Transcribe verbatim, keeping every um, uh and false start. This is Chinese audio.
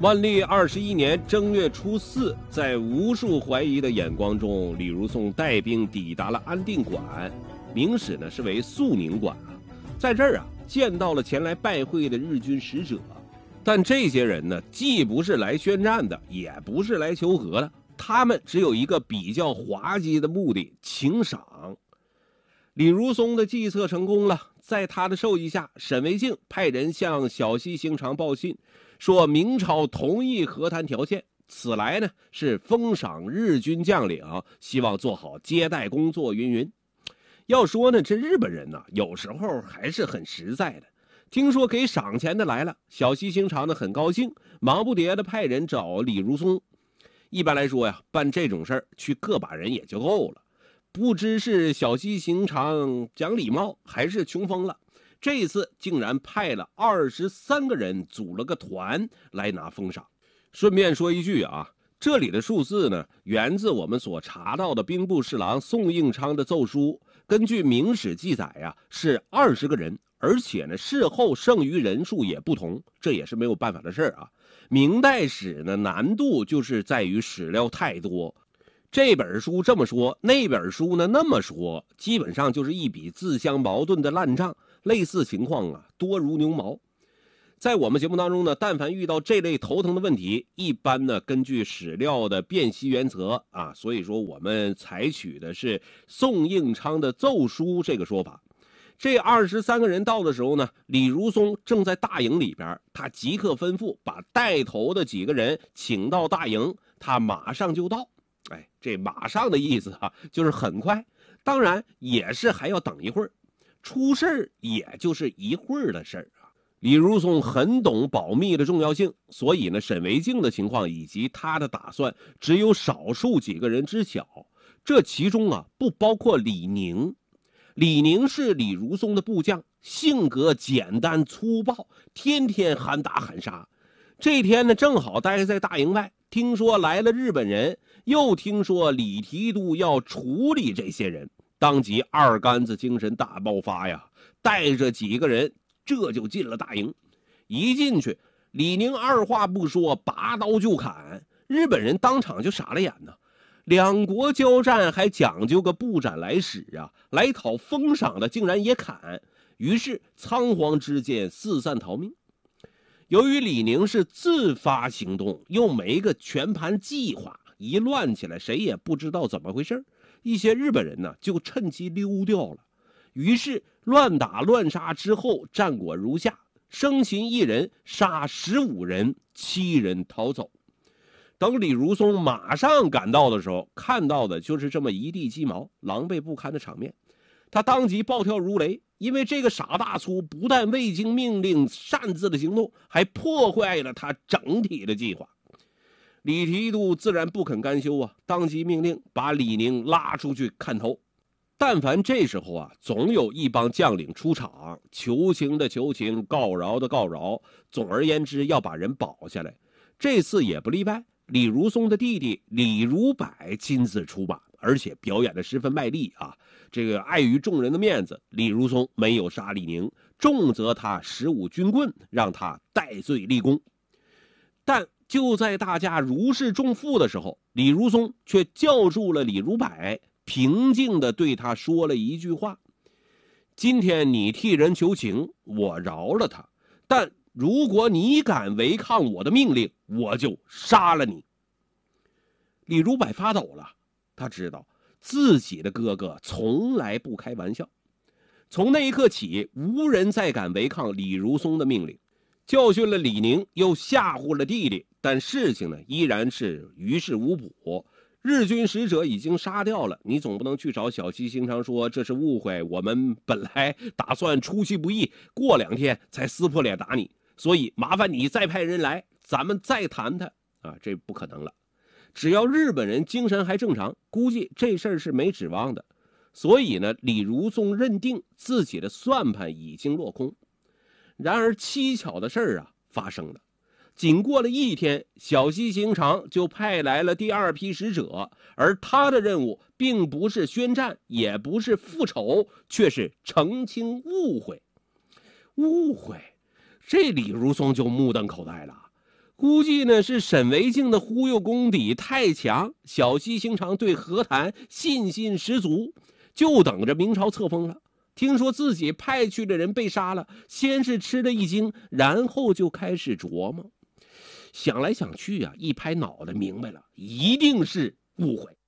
万历二十一年正月初四，在无数怀疑的眼光中，李如松带兵抵达了安定馆，明史呢是为肃宁馆啊。在这儿啊，见到了前来拜会的日军使者，但这些人呢，既不是来宣战的，也不是来求和的，他们只有一个比较滑稽的目的：请赏。李如松的计策成功了，在他的授意下，沈惟敬派人向小西行长报信，说明朝同意和谈条件，此来呢是封赏日军将领，希望做好接待工作云云。要说呢，这日本人呢，有时候还是很实在的。听说给赏钱的来了，小西行长呢很高兴，忙不迭的派人找李如松。一般来说呀，办这种事儿去个把人也就够了。不知是小西行长讲礼貌，还是穷疯了，这次竟然派了二十三个人组了个团来拿封赏。顺便说一句啊，这里的数字呢，源自我们所查到的兵部侍郎宋应昌的奏书。根据明史记载啊，是二十个人，而且呢，事后剩余人数也不同，这也是没有办法的事啊。明代史呢，难度就是在于史料太多。这本书这么说，那本书呢那么说，基本上就是一笔自相矛盾的烂账，类似情况啊多如牛毛。在我们节目当中呢，但凡遇到这类头疼的问题，一般呢根据史料的辨析原则啊，所以说我们采取的是宋应昌的奏书这个说法。这二十三个人到的时候呢，李如松正在大营里边，他即刻吩咐把带头的几个人请到大营，他马上就到。哎，这马上的意思啊，就是很快，当然也是还要等一会儿，出事儿也就是一会儿的事儿啊。李如松很懂保密的重要性，所以呢，沈惟敬的情况以及他的打算，只有少数几个人知晓。这其中啊，不包括李宁。李宁是李如松的部将，性格简单粗暴，天天喊打喊杀。这天呢，正好待在大营外，听说来了日本人，又听说李提督要处理这些人，当即二杆子精神大爆发呀，带着几个人这就进了大营。一进去，李宁二话不说，拔刀就砍，日本人当场就傻了眼呢。两国交战还讲究个不斩来使啊，来讨封赏的竟然也砍，于是仓皇之间四散逃命。由于李宁是自发行动，又没个全盘计划，一乱起来谁也不知道怎么回事，一些日本人呢就趁机溜掉了。于是乱打乱杀之后，战果如下：生擒一人，杀十五人，七人逃走。等李如松马上赶到的时候，看到的就是这么一地鸡毛、狼狈不堪的场面。他当即暴跳如雷，因为这个傻大粗不但未经命令擅自的行动，还破坏了他整体的计划。李提督自然不肯甘休啊，当即命令把李宁拉出去砍头。但凡这时候啊，总有一帮将领出场，求情的求情，告饶的告饶，总而言之要把人保下来。这次也不例外，李如松的弟弟李如柏亲自出马，而且表演得十分卖力啊。这个碍于众人的面子，李如松没有杀李宁，重责他十五军棍，让他戴罪立功。但就在大家如释重负的时候，李如松却叫住了李如柏，平静地对他说了一句话：今天你替人求情，我饶了他，但如果你敢违抗我的命令，我就杀了你。李如柏发抖了，他知道自己的哥哥从来不开玩笑。从那一刻起，无人再敢违抗李如松的命令。教训了李宁，又吓唬了弟弟，但事情呢依然是于事无补。日军使者已经杀掉了，你总不能去找小西行长说这是误会，我们本来打算出其不意，过两天才撕破脸打你，所以麻烦你再派人来，咱们再谈谈啊，这不可能了。只要日本人精神还正常，估计这事儿是没指望的。所以呢，李如松认定自己的算盘已经落空。然而蹊跷的事儿啊发生了，仅过了一天，小西行长就派来了第二批使者，而他的任务并不是宣战，也不是复仇，却是澄清误会。误会，这李如松就目瞪口呆了。 估计呢是沈维敬的忽悠功底太强，小西行长对和谈信心十足，就等着明朝册封了。听说自己派去的人被杀了，先是吃了一惊，然后就开始琢磨。想来想去啊，一拍脑袋明白了，一定是误会。